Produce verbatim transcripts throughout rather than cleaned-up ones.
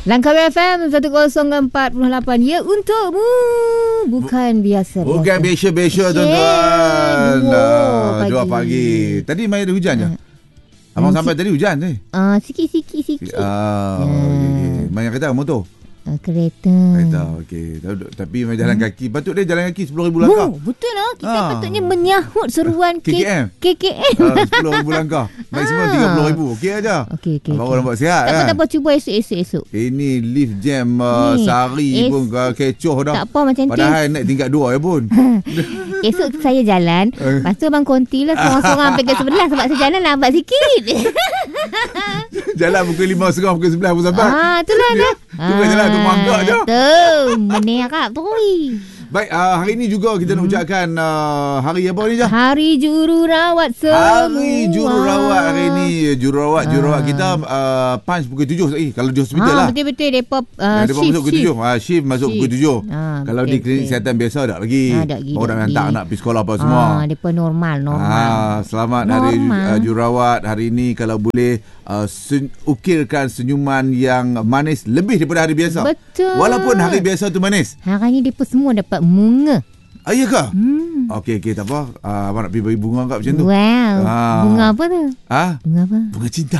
Langkawi F M seratus empat puluh lapan. Ya, untukmu. Bukan biasa. Bukan biasa-biasa, tuan-tuan. Dua, dua pagi. Tadi main ada hujan je? Abang sampai tadi hujan ni? Ah, sikit-sikit sikit. Ah, okey. Main kereta motor? Uh, kereta. Kereta, okey. Tapi main jalan kaki. Patut dia jalan kaki sepuluh ribu langkah. Oh, betul lah. Kita Ah. patutnya menyahut seruan K K M. K K M. Ah, sepuluh ribu langkah. Maksimum tiga puluh ribu. Okey aja. Okey, okey. Abang Okay. nampak sihat Tak apa, kan? tak apa. Cuba esok-esok. Ini lift jam uh, Ni, sehari es- pun uh, kecoh dah. Tak apa, macam tu. Padahal naik tingkat dua ya pun. Esok saya jalan. Lepas tu abang konti lah seorang-seorang sampai ke sebelah. Sebab saya jalan lambat sikit. Jalan pukul lima setengah, pukul sebelas pun sampai. Ah, itulah dia. Tu kan jalan tu mangkak je. Tu, menerap tu. Baik, uh, hari ni juga kita nak ucapkan uh, hari apa ni je? Hari jururawat semua. Hari jururawat hari ni. Jururawat, jururawat kita uh, punch pukul tujuh eh, kalau di hospital Ah, lah. betul-betul depa uh, Uh, dia shift, masuk pukul tujuh. Ah, shift masuk Shift. pukul tujuh. Ah, Kalau betul, di klinik betul. kesihatan biasa tak lagi. Ah, tak lagi, Orang tak hantar lagi. anak pergi sekolah apa semua. Ah, depa normal, normal. Ah, selamat hari Normal. uh, jururawat hari ni. Kalau boleh uh, sen- ukirkan senyuman yang manis lebih daripada hari biasa. Betul. Walaupun hari biasa tu manis. Hari ni depa semua dapat bunga. Ah, ya ke? Hmm. Okey, okey, tak apa. Uh, abang nak pergi bagi bunga kat macam tu. Wow. Ah. Bunga apa tu? Ah, Bunga apa? bunga cinta.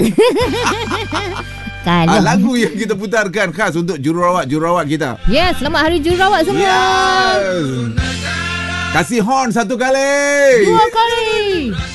Kalau. Ah, lagu yang kita putarkan khas untuk jururawat-jururawat kita. Yes, selamat hari jururawat semua. Yes. Kasih horn satu kali. Dua kali.